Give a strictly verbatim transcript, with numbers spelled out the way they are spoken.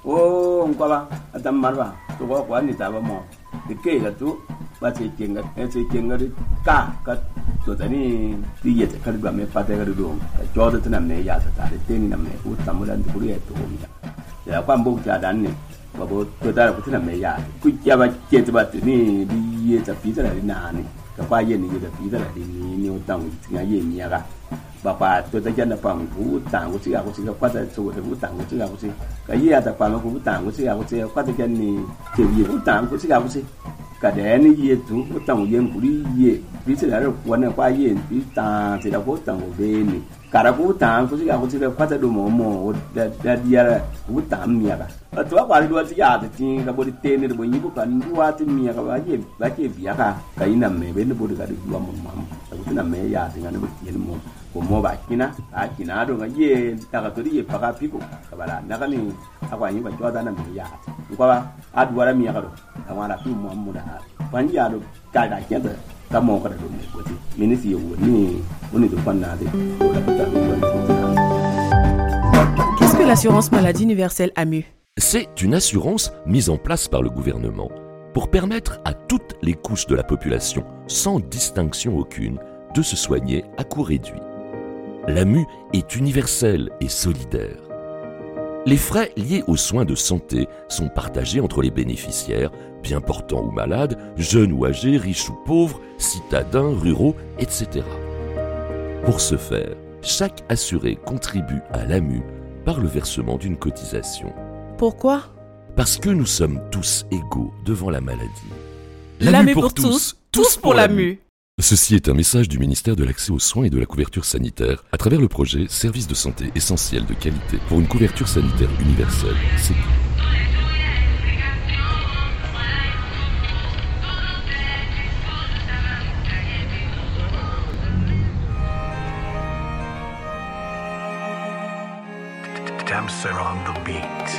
ko ngwa atam marwa to ko kwa ni ta ba mo de ke ga tu ba che kenga e che kenga ri ka ka to tani ti ye ka ga me pa te ga do ka jo de na me ya ta de te ni na me ku tam la ndi ku ye to mi ya kwa mbu cha dan ni ba bo to ta ku na me ya ku ya ba che ta ba ni bi ye ta pi ta ni na ni ka pa ye ni ye ta pi ta ni ni o tang ti ga ye mi ya ga bà bà tôi thấy dân là bằng vũ tàng của chị à của chị qua tới số thì vũ tàng của chị à của chị cái gì à tập bằng của vũ tàng của chị à của chị qua tới dân này thì gì vũ tàng của chị à của chị cả để này gì chú vũ tàng của dân của đi gì ví dụ là quan là qua gì ví tàng thì là vũ tàng của bên này cả là vũ tàng của chị à của chị qua tới đồ mỏ mỏ để để đi ra vũ tàng miệng à tôi qua đi đua chị à thì cái body tên này body như bữa cần đua thì miệng cái gì cái gì việc à cái này mình bên body cái đua mỏ mỏ cái này mình ya thì cái nó bị gì mỏ como ba kina a kina do ngaye daga to di paka piko kabala daga ni akwa yin ba joda na mi ya ko ba adwara mi ya do amara fi mu amuda ban ya do ka da ke da ka mo ka do mi ko ti minisi yo ni oni do panna de Qu'est-ce que l'assurance maladie universelle A M U? C'est une assurance mise en place par le gouvernement pour permettre à toutes les couches de la population, sans distinction aucune, de se soigner à coût réduit. L'A M U est universelle et solidaire. Les frais liés aux soins de santé sont partagés entre les bénéficiaires, bien portants ou malades, jeunes ou âgés, riches ou pauvres, citadins, ruraux, et cetera. Pour ce faire, chaque assuré contribue à l'A M U par le versement d'une cotisation. Pourquoi? Parce que nous sommes tous égaux devant la maladie. L'A M U pour tous, tous pour l'A M U. Ceci est un message du ministère de l'Accès aux soins et de la couverture sanitaire à travers le projet Services de santé essentiels de qualité pour une couverture sanitaire universelle. C'est Dancer on the beat.